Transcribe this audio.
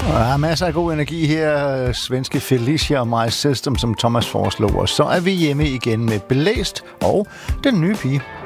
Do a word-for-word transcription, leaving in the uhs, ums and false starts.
Der er masser af god energi her. Svenske Felicia og My System, som Thomas foreslog. Og så er vi hjemme igen med Blæst og den nye pige.